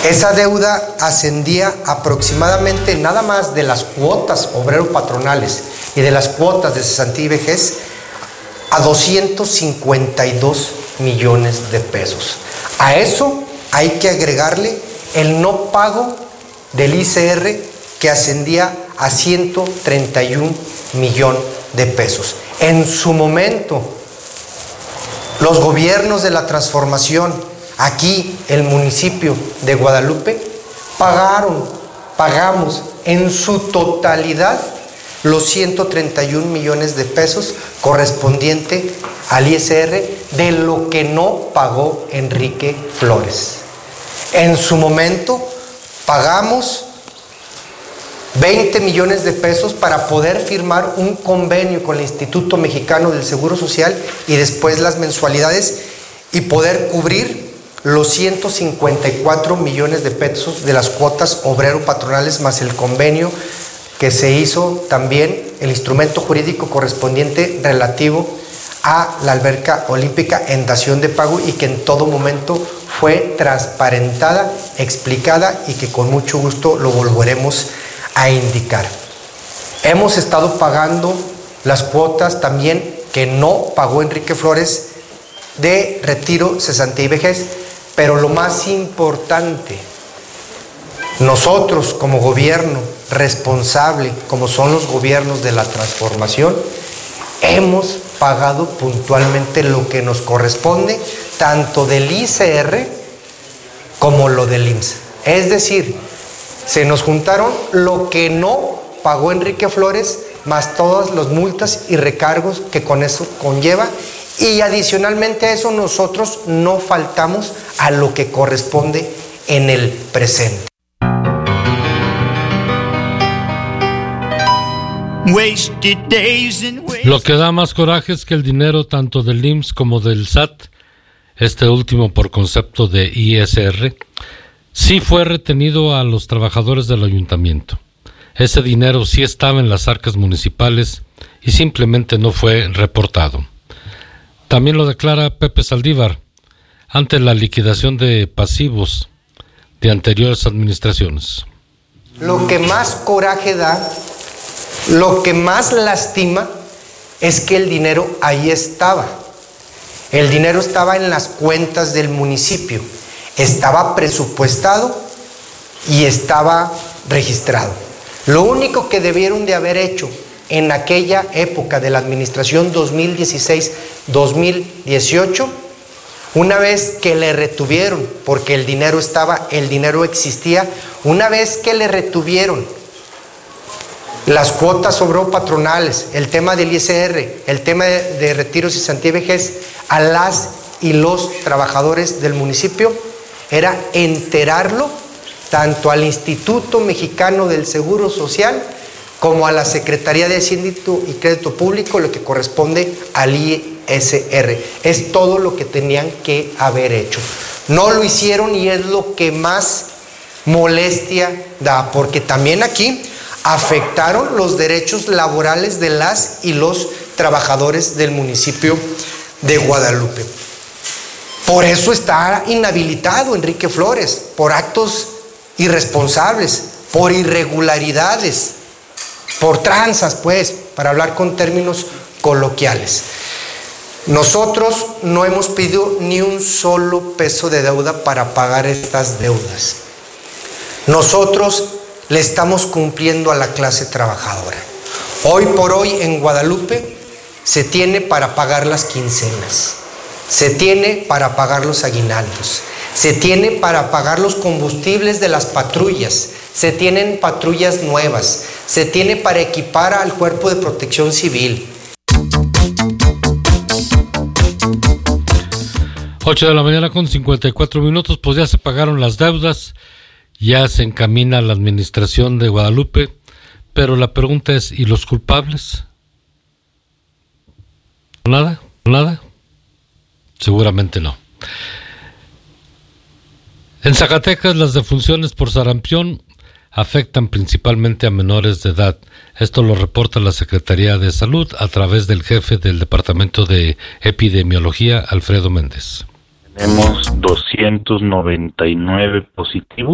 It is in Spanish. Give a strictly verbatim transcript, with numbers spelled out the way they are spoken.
Esa deuda ascendía aproximadamente, nada más de las cuotas obrero-patronales y de las cuotas de cesantía y vejez, a doscientos cincuenta y dos millones de pesos. A eso hay que agregarle el no pago del I C R, que ascendía a ciento treinta y un millón de pesos. En su momento, los gobiernos de la transformación, aquí el municipio de Guadalupe, pagaron, pagamos en su totalidad los ciento treinta y un millones de pesos correspondiente al I S R de lo que no pagó Enrique Flores. En su momento pagamos veinte millones de pesos para poder firmar un convenio con el Instituto Mexicano del Seguro Social y después las mensualidades y poder cubrir los ciento cincuenta y cuatro millones de pesos de las cuotas obrero-patronales más el convenio que se hizo también, el instrumento jurídico correspondiente relativo a la alberca olímpica en dación de pago y que en todo momento fue transparentada, explicada y que con mucho gusto lo volveremos a indicar. Hemos estado pagando las cuotas también que no pagó Enrique Flores de retiro, cesantía y vejez, pero lo más importante, nosotros como gobierno responsable, como son los gobiernos de la transformación, hemos pagado puntualmente lo que nos corresponde, tanto del I C R como lo del I M S S. Es decir, se nos juntaron lo que no pagó Enrique Flores, más todas las multas y recargos que con eso conlleva, y adicionalmente a eso nosotros no faltamos a lo que corresponde en el presente. Lo que da más coraje es que el dinero tanto del I M S S como del S A T, este último por concepto de I S R, sí fue retenido a los trabajadores del ayuntamiento. Ese dinero sí estaba en las arcas municipales y simplemente no fue reportado. También lo declara Pepe Saldívar ante la liquidación de pasivos de anteriores administraciones. Lo que más coraje da, lo que más lastima, es que el dinero ahí estaba. El dinero estaba en las cuentas del municipio, estaba presupuestado y estaba registrado. Lo único que debieron de haber hecho en aquella época de la administración dos mil dieciséis dos mil dieciocho, una vez que le retuvieron, porque el dinero estaba, el dinero existía, una vez que le retuvieron las cuotas obrero-patronales, el tema del I S R, el tema de, de retiros y cesantía y vejez a las y los trabajadores del municipio, era enterarlo tanto al Instituto Mexicano del Seguro Social como a la Secretaría de Hacienda y Crédito Público, lo que corresponde al I S R. Es todo lo que tenían que haber hecho. No lo hicieron y es lo que más molestia da, porque también aquí afectaron los derechos laborales de las y los trabajadores del municipio de Guadalupe. Por eso está inhabilitado Enrique Flores, por actos irresponsables, por irregularidades, por tranzas, pues, para hablar con términos coloquiales. Nosotros no hemos pedido ni un solo peso de deuda para pagar estas deudas. Nosotros le estamos cumpliendo a la clase trabajadora. Hoy por hoy en Guadalupe se tiene para pagar las quincenas, se tiene para pagar los aguinaldos, se tiene para pagar los combustibles de las patrullas, se tienen patrullas nuevas, se tiene para equipar al Cuerpo de Protección Civil. ocho de la mañana con cincuenta y cuatro minutos, pues ya se pagaron las deudas, ya se encamina la administración de Guadalupe, pero la pregunta es, ¿y los culpables? ¿Nada? ¿Nada? Seguramente no. En Zacatecas, las defunciones por sarampión afectan principalmente a menores de edad. Esto lo reporta la Secretaría de Salud a través del jefe del Departamento de Epidemiología, Alfredo Méndez. Tenemos doscientos noventa y nueve positivos.